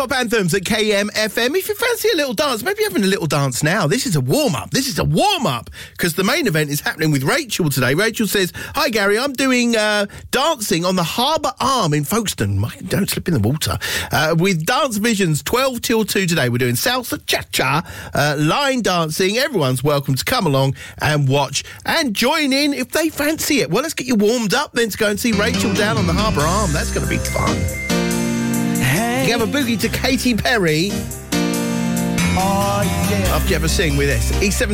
Pop anthems at KMFM. If you fancy a little dance, maybe having a little dance now. This is a warm-up. Because the main event is happening with Rachel today. Rachel says, "Hi, Gary, I'm doing dancing on the Harbour Arm in Folkestone." Don't slip in the water. With Dance Visions, 12 till 2 today. We're doing salsa, cha-cha, line dancing. Everyone's welcome to come along and watch and join in if they fancy it. Well, let's get you warmed up then to go and see Rachel down on the Harbour Arm. That's going to be fun. Hey. You have a boogie to Katy Perry. Oh, yeah. After you have a sing with this. E7